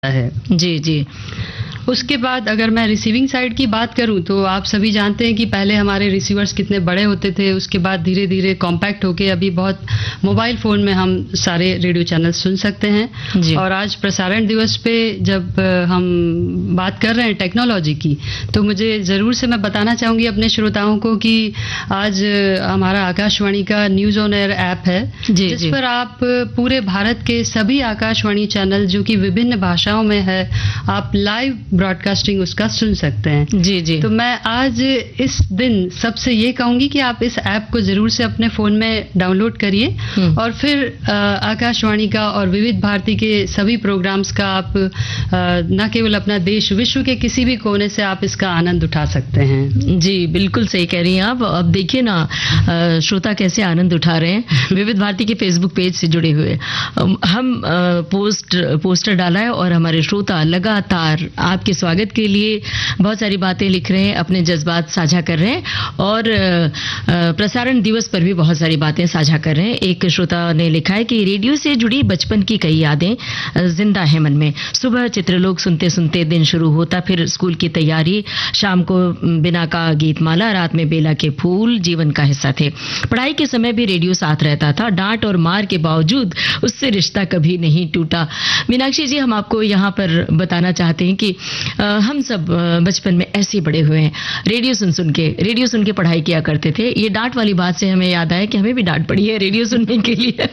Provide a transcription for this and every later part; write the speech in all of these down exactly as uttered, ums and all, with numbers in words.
है। जी जी। उसके बाद अगर मैं रिसीविंग साइड की बात करूं तो आप सभी जानते हैं कि पहले हमारे रिसीवर्स कितने बड़े होते थे, उसके बाद धीरे धीरे कॉम्पैक्ट होके अभी बहुत मोबाइल फ़ोन में हम सारे रेडियो चैनल सुन सकते हैं। जी। और आज प्रसारण दिवस पे जब हम बात कर रहे हैं टेक्नोलॉजी की, तो मुझे ज़रूर से मैं बताना चाहूँगी अपने श्रोताओं को कि आज हमारा आकाशवाणी का न्यूज़ ऑन एयर ऐप है, जी, जिस जी। पर आप पूरे भारत के सभी आकाशवाणी चैनल जो कि विभिन्न भाषाओं में है, आप लाइव ब्रॉडकास्टिंग उसका सुन सकते हैं। जी जी। तो मैं आज इस दिन सबसे ये कहूंगी कि आप इस ऐप को जरूर से अपने फोन में डाउनलोड करिए और फिर आ, आकाशवाणी का और विविध भारती के सभी प्रोग्राम्स का आप न केवल अपना देश, विश्व के किसी भी कोने से आप इसका आनंद उठा सकते हैं। जी बिल्कुल सही कह रही हैं आप। अब देखिए ना अ, श्रोता कैसे आनंद उठा रहे हैं विविध भारती के फेसबुक पेज से जुड़े हुए। अम, हम अ, पोस्ट पोस्टर डाला है और हमारे श्रोता लगातार आपके स्वागत के लिए बहुत सारी बातें लिख रहे हैं, अपने जज्बात साझा कर रहे हैं और अ, प्रसारण दिवस पर भी बहुत सारी बातें साझा कर रहे हैं। एक श्रोता ने लिखा है कि रेडियो से जुड़ी बचपन की कई यादें अ, जिंदा है मन में। सुबह चित्रलोक सुनते सुनते दिन शुरू होता, फिर स्कूल की तैयारी, शाम को बिना का गीतमाला, रात में बेला के फूल जीवन का हिस्सा थे। पढ़ाई के समय भी रेडियो साथ रहता था, डांट और मार के बावजूद उससे रिश्ता कभी नहीं टूटा। मीनाक्षी जी, हम आपको यहाँ पर बताना चाहते हैं कि आ, हम सब आ, बचपन में ऐसे बड़े हुए हैं, रेडियो सुन सुन के रेडियो सुन के पढ़ाई किया करते थे। ये डांट वाली बात से हमें याद आया कि हमें भी डांट पड़ी है रेडियो सुनने के लिए।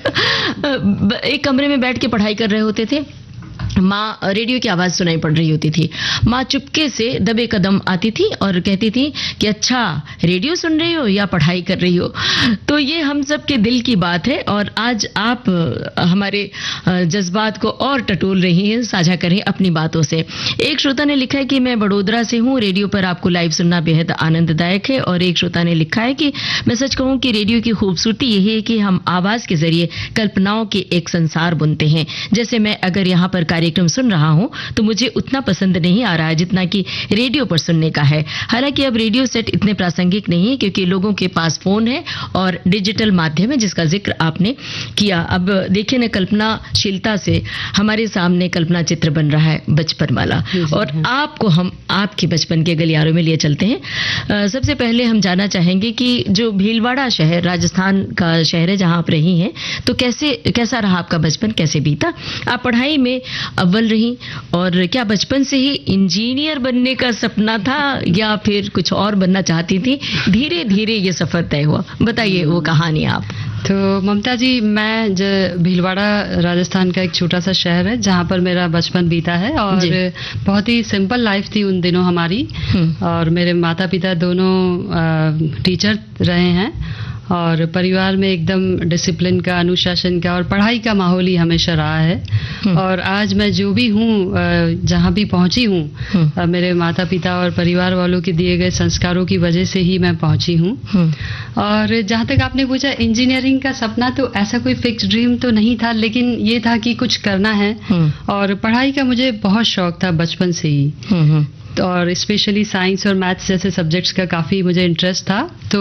एक कमरे में बैठ के पढ़ाई कर रहे होते थे, माँ रेडियो की आवाज सुनाई पड़ रही होती थी, माँ चुपके से दबे कदम आती थी और कहती थी कि अच्छा रेडियो सुन रही हो या पढ़ाई कर रही हो। तो ये हम सब के दिल की बात है और आज आप हमारे जज्बात को और टटोल रही हैं, साझा करें अपनी बातों से। एक श्रोता ने लिखा है कि मैं बड़ोदरा से हूँ, रेडियो पर आपको लाइव सुनना बेहद आनंददायक है। और एक श्रोता ने लिखा है कि मैं सच कहूँ कि रेडियो की खूबसूरती यही है कि हम आवाज के जरिए कल्पनाओं के एक संसार बुनते हैं। जैसे मैं अगर यहाँ पर कार्यक्रम सुन रहा हूं तो मुझे उतना पसंद नहीं आ रहा है जितना कि रेडियो पर सुनने का है। हालांकि अब रेडियो सेट इतने प्रासंगिक नहीं है क्योंकि लोगों के पास फोन है और डिजिटल माध्यम है, जिसका जिक्र आपने किया। अब देखिए ना, कल्पनाशीलता से हमारे सामने कल्पना चित्र बन रहा है बचपन वाला, और आपको हम आपके बचपन के गलियारों में लिए चलते हैं। आ, सबसे पहले हम जानना चाहेंगे कि जो भीलवाड़ा शहर राजस्थान का शहर है जहां आप रही हैं, तो कैसे कैसा रहा आपका बचपन, कैसे बीता? आप पढ़ाई में अव्वल रही और क्या बचपन से ही इंजीनियर बनने का सपना था या फिर कुछ और बनना चाहती थी? धीरे धीरे ये सफर तय हुआ, बताइए वो कहानी आप। तो ममता जी, मैं भीलवाड़ा राजस्थान का एक छोटा सा शहर है जहाँ पर मेरा बचपन बीता है और बहुत ही सिंपल लाइफ थी उन दिनों हमारी। और मेरे माता पिता दोनों टीचर रहे हैं और परिवार में एकदम डिसिप्लिन का, अनुशासन का और पढ़ाई का माहौल ही हमेशा रहा है। और आज मैं जो भी हूँ, जहाँ भी पहुँची हूँ, मेरे माता पिता और परिवार वालों के दिए गए संस्कारों की वजह से ही मैं पहुँची हूँ। और जहाँ तक आपने पूछा इंजीनियरिंग का सपना, तो ऐसा कोई फिक्स ड्रीम तो नहीं था, लेकिन ये था कि कुछ करना है। और पढ़ाई का मुझे बहुत शौक था बचपन से ही, और स्पेशली साइंस और मैथ्स जैसे सब्जेक्ट्स का काफ़ी मुझे इंटरेस्ट था। तो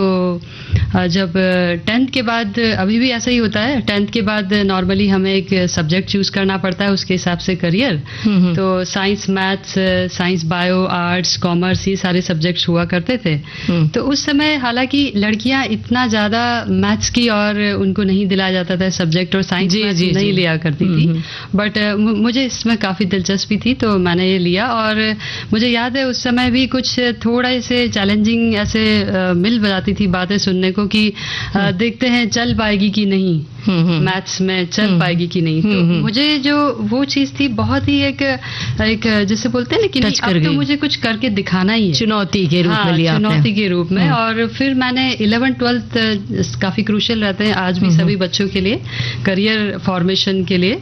जब टेंथ के बाद, अभी भी ऐसा ही होता है, टेंथ के बाद नॉर्मली हमें एक सब्जेक्ट चूज करना पड़ता है, उसके हिसाब से करियर। तो science, maths, science, bio, arts, commerce, ये सारे सब्जेक्ट्स हुआ करते थे। तो उस समय हालांकि लड़कियां इतना ज़्यादा मैथ्स की और उनको नहीं दिलाया जाता था सब्जेक्ट, और साइंस नहीं लिया करती थी, बट मुझे इसमें काफ़ी दिलचस्पी थी तो मैंने ये लिया। और मुझे याद है उस समय भी कुछ थोड़ा से चैलेंजिंग ऐसे आ, मिल जाती थी बातें सुनने को कि आ, देखते हैं चल पाएगी कि नहीं, मैथ्स में चल पाएगी कि नहीं। तो मुझे जो वो चीज थी बहुत ही एक एक जैसे बोलते हैं ना कि नहीं, अब तो मुझे कुछ करके दिखाना ही है, चुनौती के रूप में लिया आपने। चुनौती के रूप में। और फिर मैंने इलेवन ट्वेल्थ काफी क्रूशियल रहते हैं आज भी सभी बच्चों के लिए, करियर फॉर्मेशन के लिए।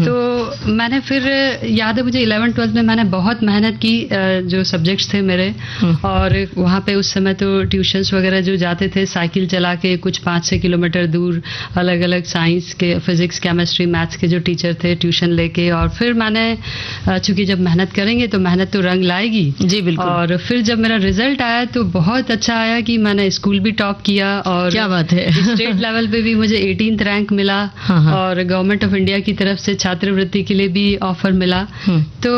तो मैंने फिर याद है मुझे इलेवन ट्वेल्थ में मैंने बहुत मेहनत की, जो सब्जेक्ट्स थे मेरे, और वहाँ पे उस समय तो ट्यूशंस वगैरह जो जाते थे साइकिल चला के कुछ पाँच छः किलोमीटर दूर, अलग अलग साइंस के, फिजिक्स, केमिस्ट्री, मैथ्स के जो टीचर थे ट्यूशन लेके। और फिर मैंने, चूंकि जब मेहनत करेंगे तो मेहनत तो रंग लाएगी। जी बिल्कुल। और फिर जब मेरा रिजल्ट आया तो बहुत अच्छा आया कि मैंने स्कूल भी टॉप किया, और क्या बात है, स्टेट लेवल पे भी मुझे एटीन्थ रैंक मिला। हाँ हाँ। और गवर्नमेंट ऑफ इंडिया की तरफ से छात्रवृत्ति के लिए भी ऑफर मिला। तो